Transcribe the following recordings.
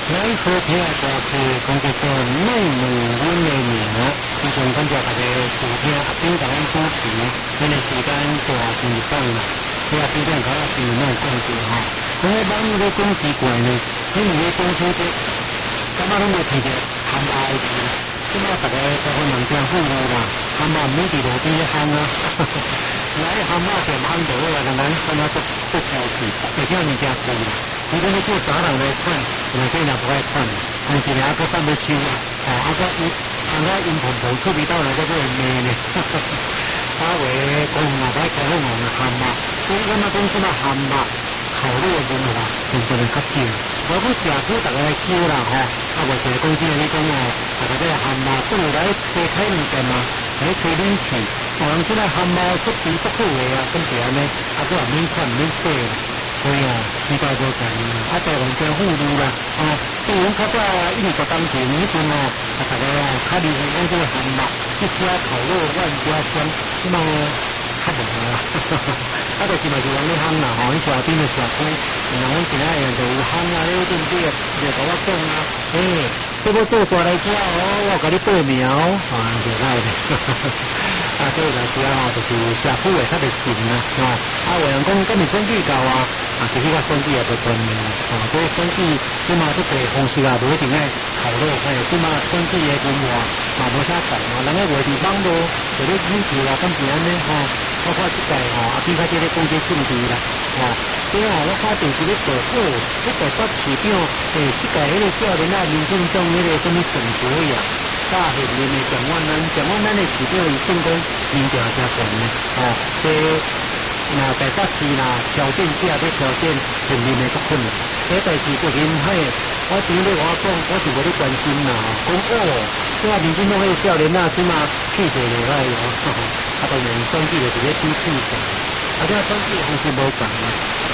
咱好听的歌曲，讲叫做《内女阮的名》，非常感谢大家收听，阿斌甲咱主持，咱的时间就下真短啦。你阿斌讲甲我新闻拢讲过吼，讲迄网络咧讲奇怪呢，你们咧讲出这，感觉拢无听着汉爸的字，即摆大家台湾人真富裕啦，汉爸毋免伫路边咧喊啊，来汉爸就喊到啦，人感觉足高兴，而且物件贵啦。如果你叫早人来看，有些人不爱看，但是呢，还搁等要收啊，还搁音频无出味道来，搁会骂呢。稍微讲啊，歹讲讲汉嘛，所以咱讲即马汉嘛，考虑的文化真正的较少。如果社区大家来收啦吼，无是讲真你讲哦，大家这汉嘛，不如来多开物件嘛，来吹冷气。人即个汉嘛出皮不好个啊，咁是安尼，搁也免看免洗。所以啊，时代无同啊，台湾真富裕啦，比如较早1、2年前迄阵哦，大家较流行讲这个汉嘛，一家烤肉万家香，即嘛较无啦，就是嘛是人咧喊啦吼，迄社边的社区，然后其他人就有喊啊，咧对不对？就甲我讲啊，这要做煞来遮哦，我甲你报名哦，就来咧。所以有时啊，就是社区会较袂近啦，有人讲今年选举到啊，其实我选举也不关键，所以选举即嘛即个方式啊，无一定爱讨论，即嘛选举的文化嘛无啥改嘛，人家话伫网络就咧研究啦，敢是安尼包括即个比较即个讲这政治啦，所以我看电视咧报这个北市长即个迄个少年啊，民进党迄个什么沈博阳。大县面的蒋万安的市长伊算讲民调真悬呢，那在北市啦条件下要条件人民的不困难，但是就是我除了我讲，我是无咧关心啦，讲即个民进党迄个少年啊，即嘛气势厉害哦，当然选举就是咧比气势，这选举的方式无共啦，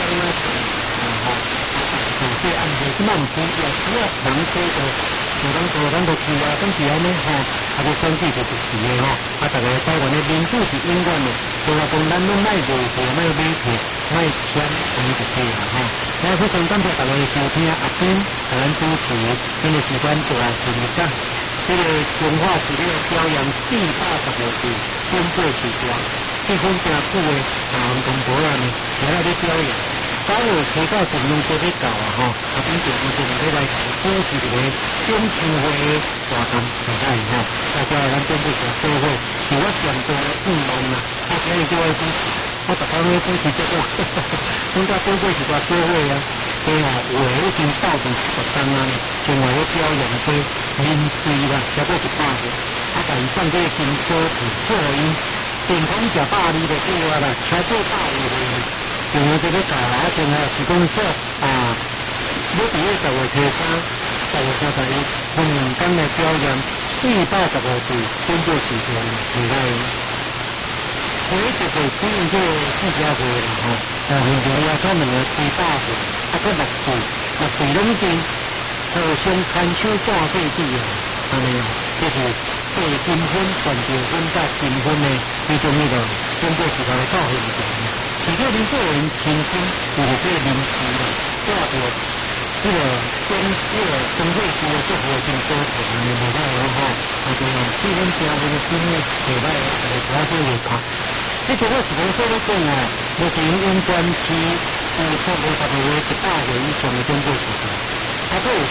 所以按照即嘛毋是也需要人多的。咱都去啊，咁是安尼这选举就一时的大家台湾的民主是永远的，所以讲咱拢卖无货，卖买票，卖钱，安尼就对啦咱非常感谢大家的收听，阿斌甲咱主持，今日时间就来进入到这个中华市的表扬415次宣布时段，结婚真久的公婆啊呢，前来咧表扬。9月初到中央节要到啊阿斌就要来主持一个中秋会大谈大概大家咱中部社社会是我上大的愿望啦，我今日叫我主持，我逐工咧主持这个，咱到中部是大社会啊，所以有诶已经到场10单啊，另外咧表扬这民税啦，超过100个，但是放这个金科普做因，电工食120就够啊啦，超过100个。另外这个搞另外是讲说要伫个10月初3、10月31，刚来表扬415次宣布时段，未来每一个会出现这个记者会啦现场邀请2个最大会，搁6次拢已经互相牵手半世纪啊，安尼就是对金婚、传结婚甲金婚的迄种那个宣布时段到现场。是叫民主人亲身，就是这个民事啦，带着这个中会区的祝福真多钱的无歹对气氛真好的经验，袂歹主要是会拍。这个我是讲说咧讲目前永泉市有超过10个月100个以上的宣布时段，还有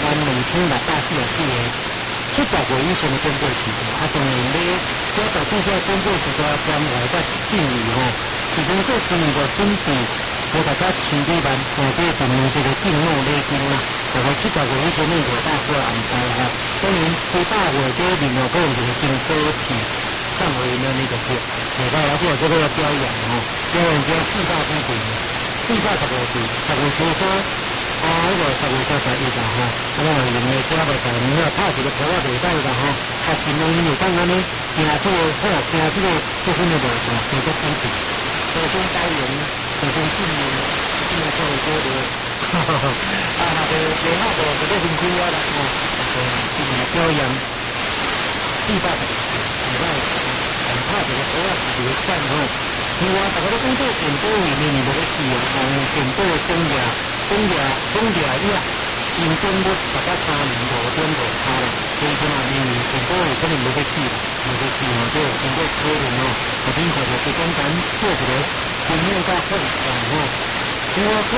32644个。70个以上的宣布时段，当然咧，表达这些宣布时段关怀甲敬意是通过今年的选举，和大家千几万这个平这个敬诺礼金啦，大概70个以上的500个安排当然200个这另外个就是经多体上回的那个票，礼拜来做这个表演表演只要400公斤，415次，10月初3。那个10月31啦那么用的这个大名啊，拍一个图啊袂歹啦新闻因为讲安尼，听这个好，听这个结婚的路线，继续坚持，首先导演，首先信任，信任所有多的，那个最好的这个很重要啦今年表扬415次，礼拜拍一个图啊是一个赞另外大家都讲这个电报里面无咧记电报的总价，总价因登录大概3年5.5趴啦，所以即嘛明年全部有可能无去去，无去去吼，即经过讨论吼，后面就就简单做一个经验甲分享吼。我讲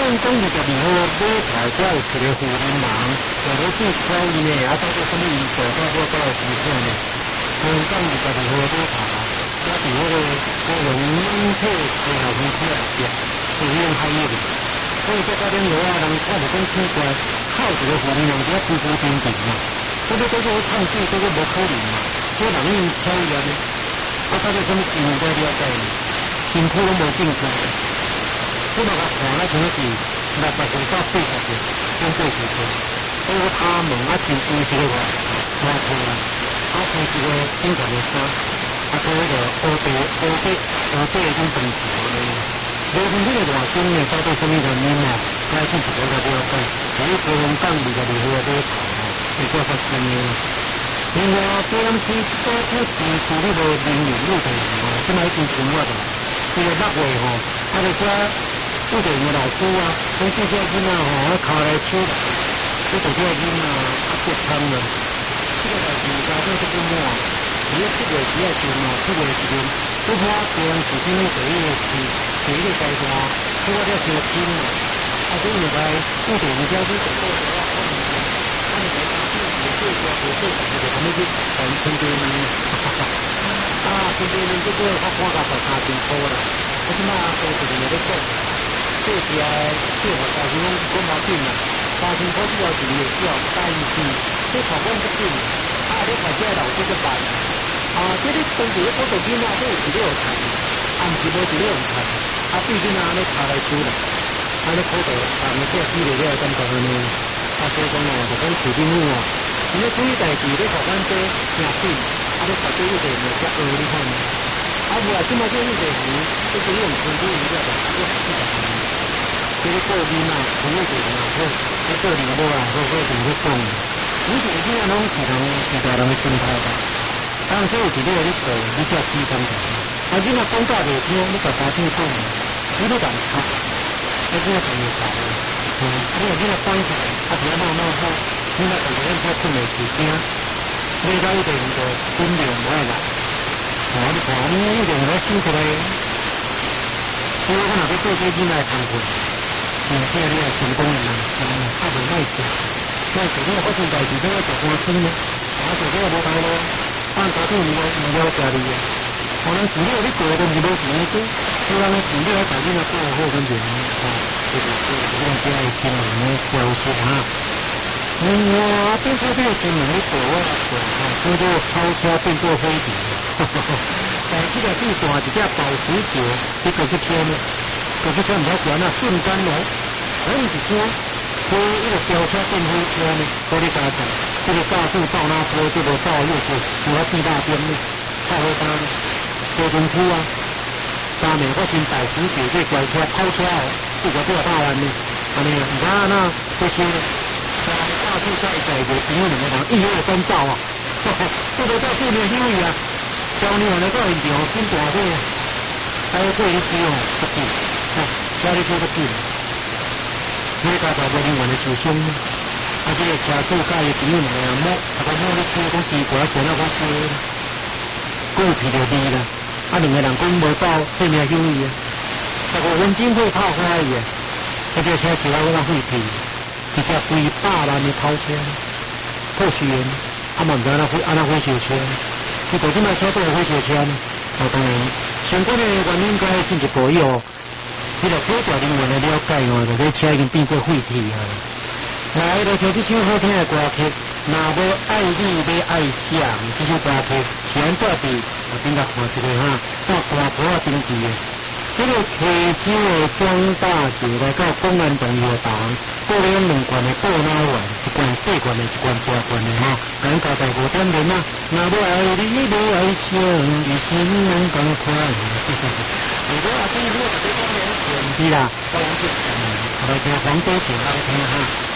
22号买台才有一个富人人，就咧做交易呢，到底什么因素到我到来是啥呢？22号买台，我伫迄个用冷气吹后面起来食，是用海叶的。所以这家点落啊，人看着讲奇怪，靠一个富人人只浮浮沉沉嘛，这个叫做唱戏，这个无可能嘛，这人用交易呢，到底什么新闻在了解呢？辛苦拢无进去。这个看了像是60岁到80岁，种过时间，所以他问穿规身个外套啦，穿一个正常的衫，穿那个乌白种长袖呢。无论这个外身呢，到底什么原因啊？该进一步来了解。所以高雄港22号码头会较发生的。另外，高雄市这个股市处理无明年路程吼，即摆已经存活了。这个6月吼，这个不对我老师啊，讲这些囡仔吼，考来手，这这些囡仔结参了，这个代志家长都不满。7月只要做嘛，7月时间，不怕高雄市政府第一个阶段，这个叫小金嘛。所以来不对你家长做的话，他们在打自己最佳的最好的，他们就陈对呢，陈对呢，这个他花到3000块了，我起码都是人家在做。做起来最好大是讲讲毛病啦，3000块只要是也需要担心，这考官不准，你考这老师就办，这里当时我手机那都有16台，不是无16台，毕竟你考来出啦，你考到你这积累了感觉呢，所以讲就讲市政府你注意代志，你考官这正准，你考这一点就较学你看。无啊，即马这1个月，这个用成都一个的，这个过年啊，朋友就嘛好，这过年无啊，好就去讲。以前这样拢是人其他人的心态吧。当然，这有一个你做，你才支撑的。即马讲价袂听，你甲家长讲，你要甲伊卡，这个就会搞的。你若讲起来，只要慢好，你若同人家困袂起惊，你到一定就分量无爱啦。你看，你一定来收起来。所以我若要做这囡仔的工作，真正你也成功的人生啊，袂歹做。所以你发生代志，你要做官司呢，做这个无头路，家庭无了下你啊。可能钱你过都是无钱的做，所以钱你要把囡仔过好跟住，就是我们家的新闻的消息哈。另外，变做这个新闻的报我叫做抛车变做飞碟。但这个最大一只保时捷，你过去听呢？过去听唔晓是安那瞬间哦，一声，所以一个飙车变飞车呢，我你加讲，这个加速到那坡，这个到又是除了地大边呢，太好单车中区啊，三年发生保时捷这飙车抛车哦，这个多大弯呢？安尼唔知安那这些呢？大速在一个朋友两个人一跃三照啊，这个到对面因为啊。交你来到现场，真大火，还有过一时哦，不紧，车你车不紧，你家大部人员的受伤，这个车主甲伊朋友两个人摸，摸咧车讲奇怪，谁那个说，过去就味啦，两个人讲无走，性命有意啊，15分钟会泡开伊啊，这个车是我那废气，一只200万的跑车，破死人，嘛唔知安那火烧车。你到即卖车都有火烧车呢，当然，相关的原因该进一步以后，你着科调人员的了解哦，就这车已经变做废铁啊。来，来听这首好听的歌曲，若要爱你要爱谁？这首歌曲是咱带伫后边来看一个哈，到大埔啊登记的。这个溪州的庄大桥来到公安大学堂，过了2罐的布拉丸，1罐细罐的，1罐大罐的哈，咱交代5点钟啊。若要爱你要爱谁，一生拢同款。如果啊，这个如果这方面不是啦，当然是来听黄多钱来听哈。